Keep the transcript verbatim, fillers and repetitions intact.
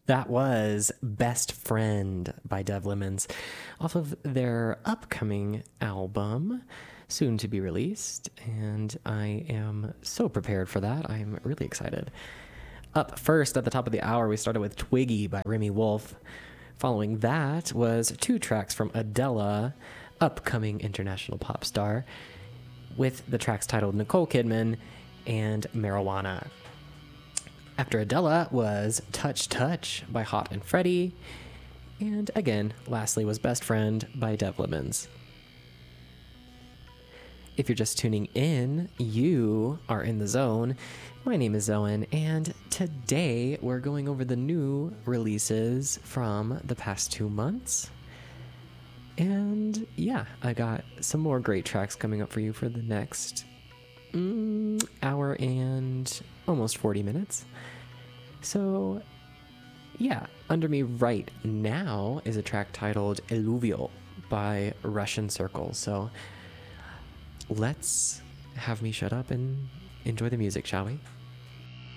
That was Best Friend by Dev Lemons off of their upcoming album, soon to be released. And I am so prepared for that. I'm really excited. Up first at the top of the hour, we started with Twiggy by Remy Wolf. Following that was two tracks from Adele, upcoming international pop star, with the tracks titled Nicole Kidman and Marijuana. After Adele was Touch Touch by Hot and Freddie. And again, lastly was Best Friend by Dev Lemons. If you're just tuning in, you are in the zone. My name is Owen, and today we're going over the new releases from the past two months. And yeah, I got some more great tracks coming up for you for the next mm, hour and almost forty minutes. So yeah, under me right now is a track titled Eluvial by Russian Circle. So let's have me shut up and enjoy the music, shall we?